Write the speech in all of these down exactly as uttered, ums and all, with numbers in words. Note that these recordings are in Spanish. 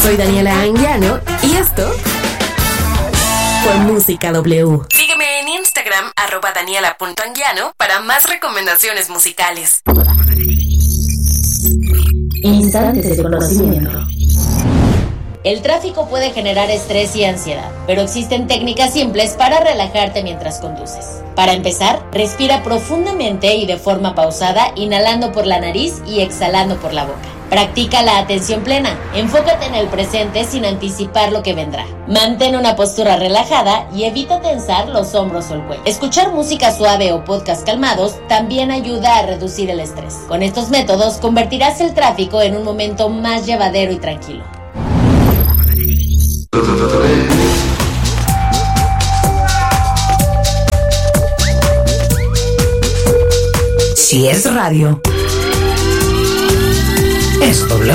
Soy Daniela Anguiano y esto fue Música W. Sígueme en Instagram, arroba daniela punto anguiano, para más recomendaciones musicales. Instantes de conocimiento. El tráfico puede generar estrés y ansiedad, pero existen técnicas simples para relajarte mientras conduces. Para empezar, respira profundamente y de forma pausada, inhalando por la nariz y exhalando por la boca. Practica la atención plena. Enfócate en el presente sin anticipar lo que vendrá. Mantén una postura relajada y evita tensar los hombros o el cuello. Escuchar música suave o podcast calmados también ayuda a reducir el estrés. Con estos métodos convertirás el tráfico en un momento más llevadero y tranquilo. Si es radio, es W.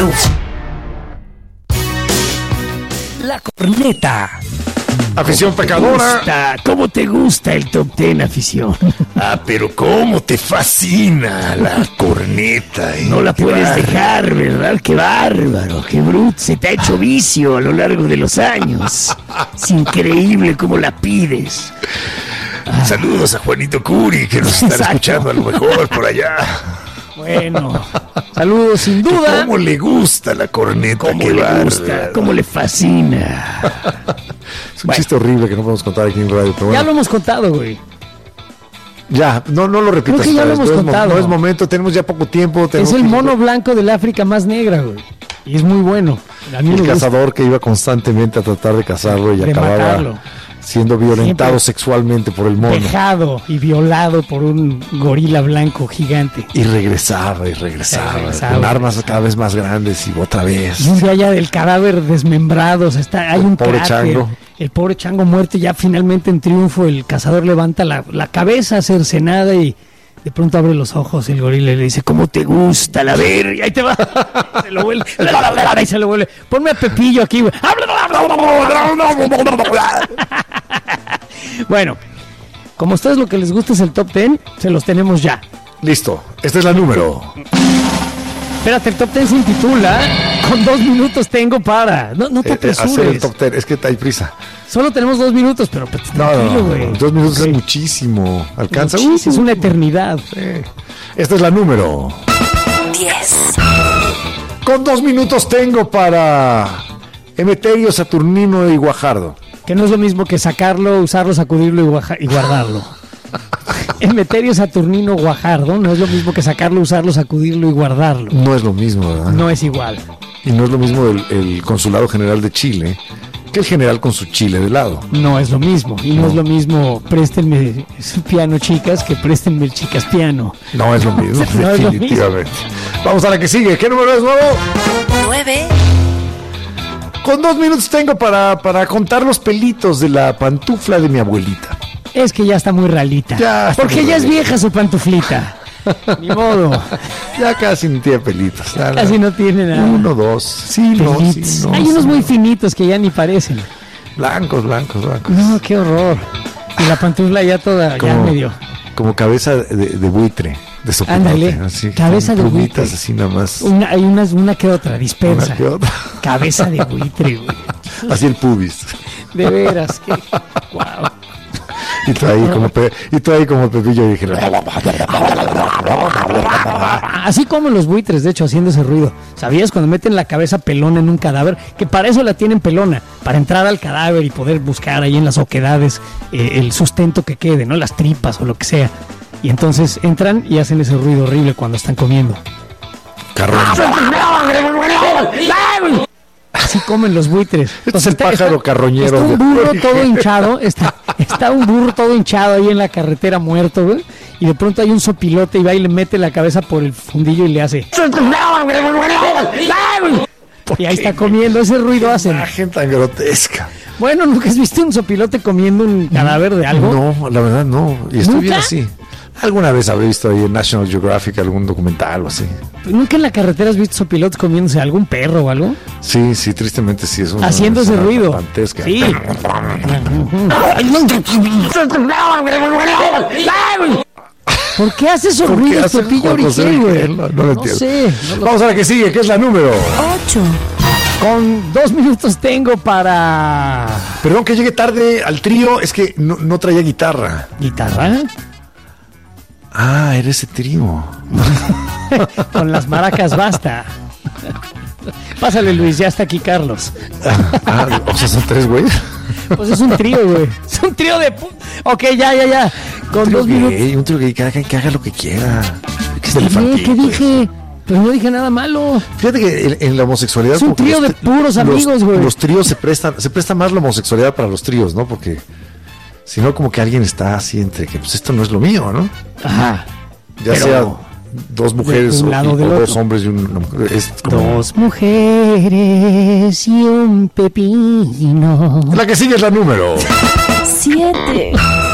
La corneta. Afición pecadora. Gusta, ¿Cómo te gusta el top ten, afición? Ah, pero cómo te fascina la corneta. Eh. No la Qué puedes bárbaro. dejar, ¿verdad? Qué bárbaro, qué bruto. Se te ha hecho vicio a lo largo de los años. Es increíble cómo la pides. Saludos a Juanito Curi, que nos está Exacto. escuchando a lo mejor por allá. Bueno, saludos sin Que duda. ¿Cómo le gusta la corneta? ¿Cómo Qué le bárbaro. gusta? ¿Cómo le fascina? Es un Bueno. chiste horrible que no podemos contar aquí en radio, pero Ya bueno. lo hemos contado, güey. Ya, no, no lo repitas. Creo que ya otra lo vez. hemos no es mo- contado. No es momento, tenemos ya poco tiempo. tenemos Es el que- mono blanco del África más negra, güey. Y es muy bueno. A mí me El gusta. cazador que iba constantemente a tratar de cazarlo y De acababa matarlo. siendo violentado Siempre sexualmente por el mono. Dejado y violado por un gorila blanco gigante. Y regresaba y regresaba, Sí, regresaba. con armas cada vez más grandes y otra vez. Y un día ya del cadáver desmembrado, o sea, está, hay El un pobre cráter. chango. El pobre chango muerto, y ya finalmente en triunfo el cazador levanta la, la cabeza cercenada y de pronto abre los ojos el gorila y le dice, ¿cómo te gusta la verga? Y ahí te va. Se lo vuelve. Y se lo vuelve. Ponme a Pepillo aquí, güey. Bueno, como a ustedes lo que les gusta es el top ten, se los tenemos ya. Listo, esta es la número. Espérate, el top ten se intitula Con dos minutos tengo para. No, no te Eh, eh, hacer el apresures. top ten, es que hay prisa. Solo tenemos dos minutos, pero pues, No, tranquilo, no, güey. no, dos minutos Ok. es muchísimo. Alcanza. Muchísimo, es Uh, una eternidad. eh. Esta es la número. diez. Con dos minutos tengo para Emeterio, Saturnino y Guajardo. Que no es lo mismo que sacarlo, usarlo, sacudirlo y, guaja- y guardarlo. Emeterio Saturnino Guajardo no es lo mismo que sacarlo, usarlo, sacudirlo y guardarlo. No es lo mismo, ¿verdad? No es igual. Y no es lo mismo el, el Consulado General de Chile que el general con su chile de lado. No es lo mismo. Y no, es lo mismo préstenme su piano, chicas, que préstenme el chicas piano. No es lo mismo, No es lo definitivamente. Vamos a la que sigue. ¿Qué número es, nuevo? nueve. Con dos minutos tengo para, para contar los pelitos de la pantufla de mi abuelita. Es que ya está muy ralita. Ya está Porque muy ya es ralita. vieja su pantuflita. Ni modo. Ya casi no tiene pelitos. Ya, Casi no tiene nada. Uno, dos. Sí, no, sí, Pelitos. no. Hay sí, unos no. muy finitos que ya ni parecen. Blancos, blancos, blancos. No, qué horror. Y la pantufla ya toda, ya Como, medio. como cabeza de, de buitre. De sopilote, Ándale, así, cabeza con de plumitas buitre. así nada más. Una, hay unas, una que otra, dispersa. Una que otra. Cabeza de buitre, güey. Así el pubis. De veras, que. Wow. Y tú ahí como, pe- y tú ahí como Pepillo y dije, Así como los buitres, de hecho, haciendo ese ruido. ¿Sabías cuando meten la cabeza pelona en un cadáver? Que para eso la tienen pelona, para entrar al cadáver y poder buscar ahí en las oquedades eh, el sustento que quede, ¿no? Las tripas o lo que sea. Y entonces entran y hacen ese ruido horrible cuando están comiendo. carrón. Así comen los buitres. Este es el pájaro carroñero. Está un de- burro todo hinchado, está, está un burro todo hinchado ahí en la carretera muerto, güey. Y de pronto hay un sopilote y va y le mete la cabeza por el fundillo y le hace. Y ahí está comiendo, ese ruido hacen. Imagen tan grotesca. Bueno, ¿nunca has visto un sopilote comiendo un cadáver de algo? No, la verdad no. Y estoy bien ¿Nunca? así. Alguna vez habré visto ahí en National Geographic algún documental o así. ¿Nunca en la carretera has visto sopilotes comiéndose algún perro o algo? Sí, sí, tristemente sí es una Haciendo ese una ruido. dantesca. Sí. ¿Por qué hace esos ¿Por qué ruidos, hace Pepillo Juan José Origel, güey? Origel? No, no lo entiendo. sé. No lo Vamos a la que sigue, que es la número. ocho. Con dos minutos tengo para... Perdón que llegue tarde al trío, es que no, no traía guitarra. ¿Guitarra? Ah, era ese trío. Con las maracas basta. Pásale, Luis, ya está aquí Carlos. Ah, o sea, son tres, güey. Pues es un trío, güey. Es un trío de... Pu- ok, ya, ya, ya. Con dos gay, minutos... Un trío gay, que haga, que haga lo que quiera. Que se le ¿Qué, fatigue, ¿Qué pues. dije? Pero no dije nada malo. Fíjate que en, en la homosexualidad... Es un como que trío los de tri- puros los- amigos, güey. Los tríos se prestan, se presta más la homosexualidad para los tríos, ¿no? Porque si no, como que alguien está así entre que, pues esto no es lo mío, ¿no? Ajá. Ya Pero sea dos mujeres de un o, lado y- del o dos otro. hombres y una mujer. Es como... Dos mujeres y un pepino. La que sigue es la número. siete.